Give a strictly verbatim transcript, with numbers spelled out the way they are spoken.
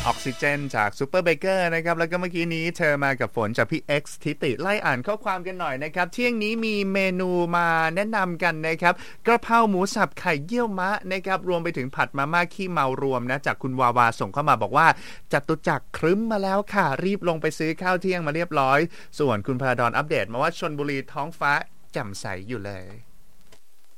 ออกซิเจนจากซูเปอร์เบเกอร์นะครับแล้วก็เมื่อกี้นี้เธอมากับฝนจากพี่ X ทิติไล่อ่านข้อความกันหน่อยนะครับเที่ยงนี้มีเมนูมาแนะนำกันนะครับกระเพราหมูสับไข่เยี่ยวมะนะครับรวมไปถึงผัดมาม่าขี้เมารวมนะจากคุณวาวาส่งเข้ามาบอกว่าจตุจักรครึ้มมาแล้วค่ะรีบลงไปซื้อข้าวเที่ยงมาเรียบร้อยส่วนคุณพราดอนอัปเดตมาว่าชลบุรีท้องฟ้าแจ่มใสอยู่เลย